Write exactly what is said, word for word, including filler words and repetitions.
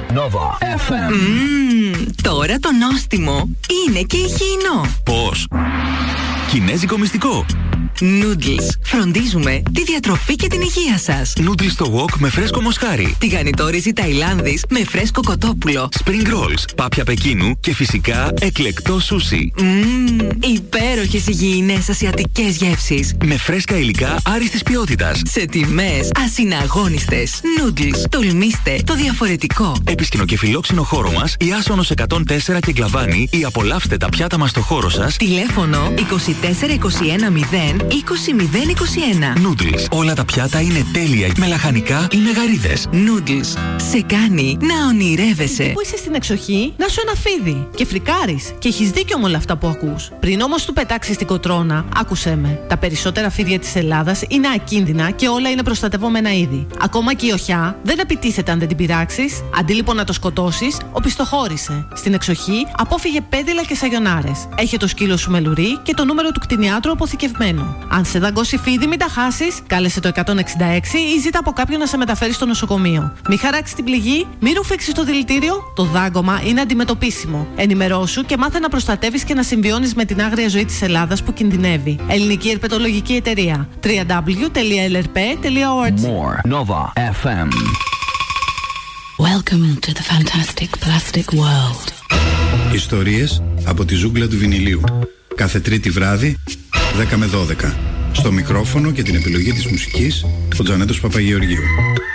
Nova εφ εμ. Mm, τώρα το νόστιμο είναι και υγιεινό. Πώς? Κινέζικο μυστικό. Noodles. Φροντίζουμε τη διατροφή και την υγεία σας. Noodles στο wok με φρέσκο μοσχάρι. Τηγανιτόριζη Ταϊλάνδης με φρέσκο κοτόπουλο. Spring rolls, πάπια Πεκίνου και φυσικά εκλεκτό σούσι. Μμμ, υπέροχες υγιεινές ασιατικές γεύσεις. Με φρέσκα υλικά άριστης ποιότητας. Σε τιμές ασυναγώνιστες. Noodles. Τολμήστε το διαφορετικό. Επισκηνο και φιλόξενο χώρο μας, η Άσονος εκατόν τέσσερα και Γκλαβάνη, ή απολαύστε τα πιάτα μας στο χώρο σας. Τηλέφωνο είκοσι τέσσερα είκοσι ένα μηδέν είκοσι μηδέν είκοσι ένα. Noodles. Όλα τα πιάτα είναι τέλεια με λαχανικά ή με γαρίδες. Noodles. Σε κάνει να ονειρεύεσαι. Που είσαι στην εξοχή, να σου ένα φίδι και φρικάρεις. Και έχεις δίκιο με όλα αυτά που ακούς. Πριν όμως του πετάξεις την κοτρώνα, άκουσέ με. Τα περισσότερα φίδια της Ελλάδας είναι ακίνδυνα και όλα είναι προστατευόμενα είδη. Ακόμα και η οχιά δεν επιτίθεται αν δεν την πειράξεις. Αντί λοιπόν να το σκοτώσεις, οπισθοχώρησε. Στην εξοχή, απόφυγε πέδιλα και σαγιονάρες. Έχε το σκύλο σου με λουρί και το νούμερο του κτηνιάτρου αποθηκευμένο. Αν σε δαγκώσει φίδι, μην τα χάσεις, κάλεσε το εκατόν εξήντα έξι ή ζήτα από κάποιον να σε μεταφέρει στο νοσοκομείο. Μην χαράξει την πληγή, μην ρουφήξεις το δηλητήριο. Το δάγκωμα είναι αντιμετωπίσιμο. Ενημερώσου και μάθε να προστατεύεις και να συμβιώνεις με την άγρια ζωή της Ελλάδας που κινδυνεύει. Ελληνική Ερπετολογική Εταιρεία. double-u double-u double-u τελεία ελ αρ πι τελεία ο αρ τζι. More Nova εφ εμ. Welcome to the fantastic plastic world. Ιστορίες από τη ζούγκλα του βινιλίου. Κάθε Τρίτη βράδυ, δέκα με δώδεκα. Στο μικρόφωνο και την επιλογή της μουσικής, ο Τζανέτος Παπαγεωργίου.